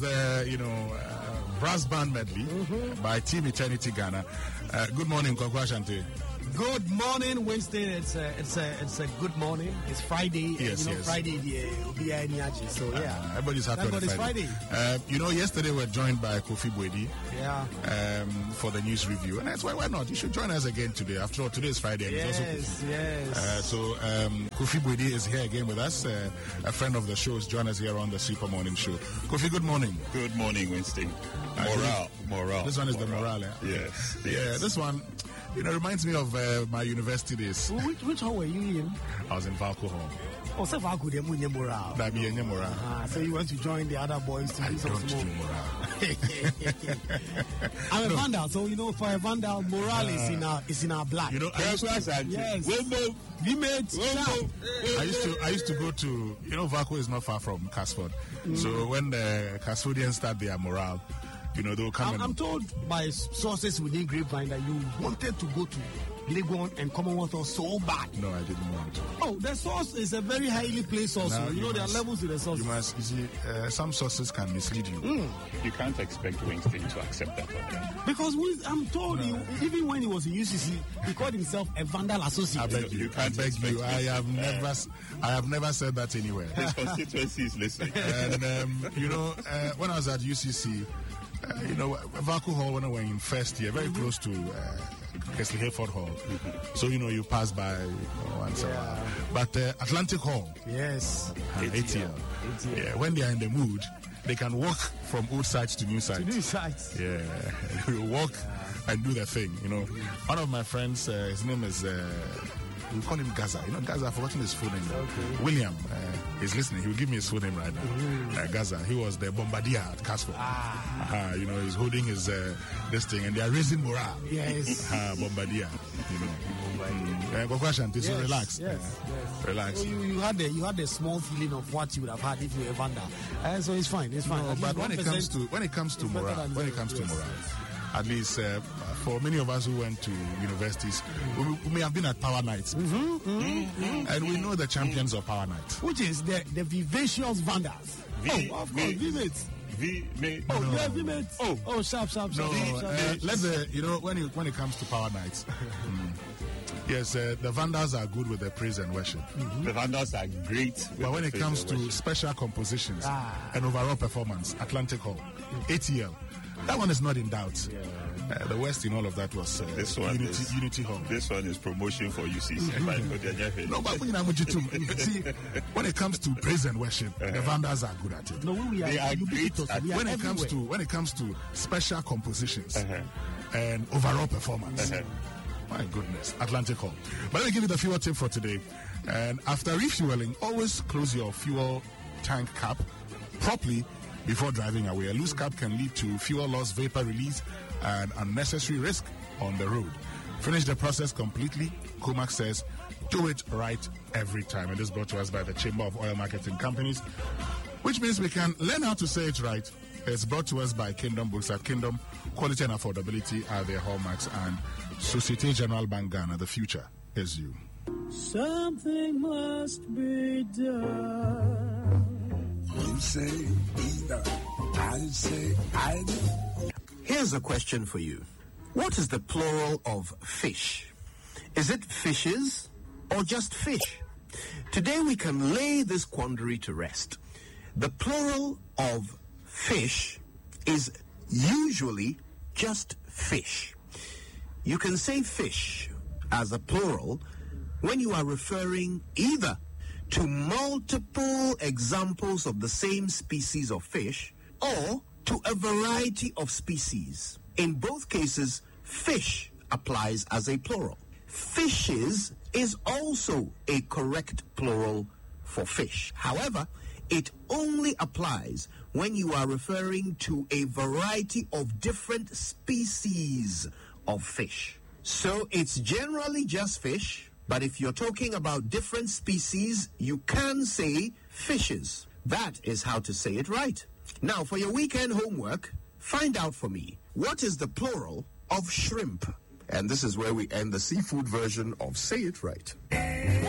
brass band medley by Team Eternity Ghana. Good morning, Kwaku Ashanti. Good morning, Winston. It's a good morning. It's Friday. Yes. Friday, so yeah. Everybody's happy on Friday. Yesterday we were joined by Kofi Boedi. Yeah. For the news review, and that's why not? You should join us again today. After all, today is Friday, and it's also Kofi. Yes. So Kofi Boedi is here again with us. A friend of the show has joined us here on the Super Morning Show. Kofi, good morning. Good morning, Winston. Morale. This one is the morale. Yes. Yeah. This one. Reminds me of my university days. Which hall were you in? I was in Valco Hall. Oh, so Valco, they are morale. That be a morale. So you want to join the other boys to do some morale. I'm a vandal, so for a vandal, morale is in our blood. Yes. We made. I used to go to. Valco is not far from Casford. So when the Casfordians start their morale. They'll come. I'm told by sources within Grapevine that you wanted to go to Legon and Commonwealth Hall so bad. No, I didn't want to. Oh, the source is a very highly placed source. There are levels to the source. You see, some sources can mislead you. You can't expect Winston to accept that. Because I'm told even when he was in UCC, he called himself a vandal associate. I beg you. I have never said that anywhere. His constituency is listening. And when I was at UCC. Valco Hall when I went in first year, very close to Kesley Hayford Hall. So, you pass by once a while. But Atlantic Hall. Yes. ATL. Yeah, when they are in the mood, they can walk from old sites to new sites. Yeah. You walk and do the thing, One of my friends, his name is... we call him Gaza. Gaza, I've forgotten his full name. Okay. William is listening. He will give me his full name right now. Gaza. He was the bombardier at Casford. He's holding his this thing, and they are raising morale. Yes. Bombardier. So relax. Yes. Relax. So you had a small feeling of what you would have had if you were a vandal. So it's fine. It's fine. No, but when it comes to morale, at least for many of us who went to universities, we may have been at Power Nights, and we know the champions of Power Nights, which is the vivacious vandals. Of course, V-mates. V-mates. Sharp. No, when it comes to Power Nights. Yes, the vandals are good with the praise and worship. The vandals are great. But when it comes to special compositions and overall performance, Atlantic Hall, ATL. That one is not in doubt. The West in all of that was Unity Hall. This one is promotion for UCC. No, but see, when it comes to praise and worship, the Vandals are good at it. No, they are great at when it comes to special compositions and overall performance. My goodness, Atlantic Hall. But let me give you the fuel tip for today. And after refueling, always close your fuel tank cap properly before driving away. A loose cap can lead to fuel loss, vapor release, and unnecessary risk on the road. Finish the process completely. Comac says, do it right every time. And this is brought to us by the Chamber of Oil Marketing Companies, which means we can learn how to say it right. It's brought to us by Kingdom Books. At Kingdom, quality and affordability are their hallmarks. And Societe Generale Bank Ghana, the future is you. Something must be done. You say either. I say either. Here's a question for you. What is the plural of fish? Is it fishes or just fish? Today we can lay this quandary to rest. The plural of fish is usually just fish. You can say fish as a plural when you are referring either to multiple examples of the same species of fish or to a variety of species. In both cases, fish applies as a plural. Fishes is also a correct plural for fish. However, it only applies when you are referring to a variety of different species of fish. So it's generally just fish, but if you're talking about different species, you can say fishes. That is how to say it right. Now, for your weekend homework, find out for me, what is the plural of shrimp? And this is where we end the seafood version of Say It Right.